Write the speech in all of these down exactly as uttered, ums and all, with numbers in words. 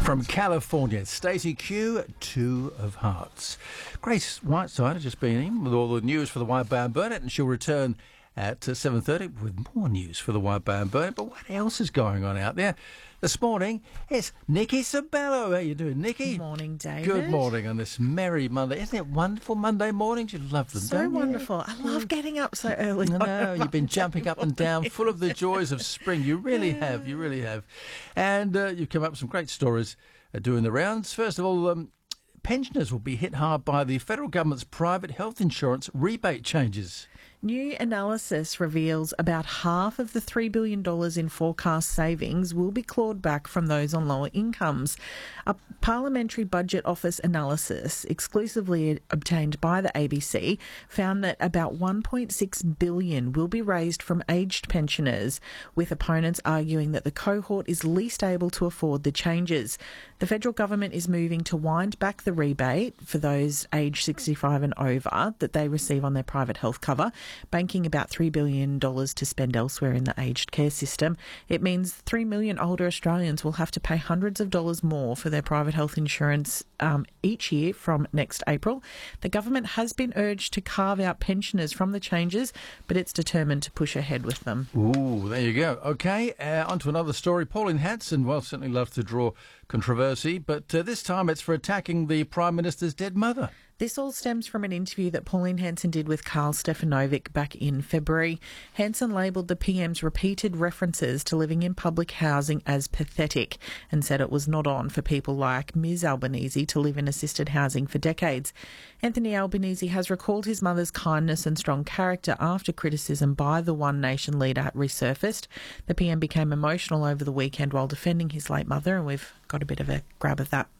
From California, Stacey Q, Two of Hearts. Grace Whiteside has just been in with all the news for the White Bear and Burnett, and she'll return at uh, seven thirty with more news for the White Bear and Burnett. But what else is going on out there? This morning, it's Nikki Sabello. How you doing, Nikki? Good morning, David. Good morning on this merry Monday. Isn't it wonderful Monday mornings? You love them, So don't you? wonderful. I love getting up so early. I know, you've been jumping up and down, full of the joys of spring. You really have, you really have. And uh, you've come up with some great stories uh, doing the rounds. First of all, um, pensioners will be hit hard by the federal government's private health insurance rebate changes. New analysis reveals about half of the three billion dollars in forecast savings will be clawed back from those on lower incomes. A Parliamentary Budget Office analysis exclusively obtained by the A B C found that about one point six billion dollars will be raised from aged pensioners, with opponents arguing that the cohort is least able to afford the changes. The federal government is moving to wind back the rebate for those aged sixty-five and over that they receive on their private health cover, banking about three billion dollars to spend elsewhere in the aged care system. It means three million older Australians will have to pay hundreds of dollars more for their private health insurance um, each year from next April. The government has been urged to carve out pensioners from the changes, but it's determined to push ahead with them. Ooh, there you go. OK, uh, on to another story. Pauline Hanson, well, certainly loves to draw controversy, but uh, this time it's for attacking the Prime Minister's dead mother. This all stems from an interview that Pauline Hanson did with Karl Stefanovic back in February. Hanson labelled the P M's repeated references to living in public housing as pathetic and said it was not on for people like Miz Albanese to live in assisted housing for decades. Anthony Albanese has recalled his mother's kindness and strong character after criticism by the One Nation leader resurfaced. The P M became emotional over the weekend while defending his late mother, and we've got a bit of a grab of that.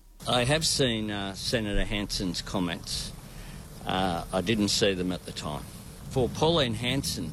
I have seen uh, Senator Hanson's comments. Uh, I didn't see them at the time. For Pauline Hanson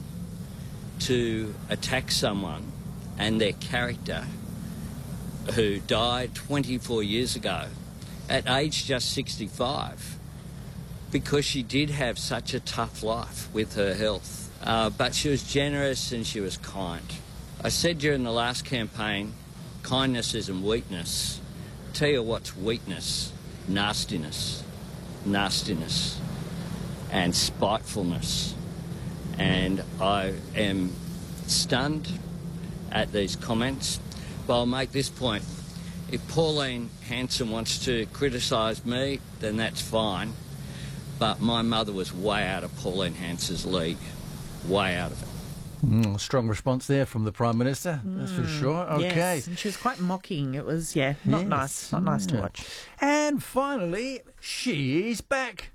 to attack someone and their character who died twenty-four years ago at age just sixty-five because she did have such a tough life with her health. Uh, but she was generous and she was kind. I said during the last campaign, kindness isn't weakness. Tell you what's weakness: nastiness, nastiness, and spitefulness. And I am stunned at these comments. But I'll make this point: if Pauline Hanson wants to criticise me, then that's fine. But my mother was way out of Pauline Hanson's league, way out of it. Mm, strong response there from the Prime Minister, mm, that's for sure. OK. Yes, and she was quite mocking. It was, yeah, not yes. nice. Not nice to watch. And finally, she's back.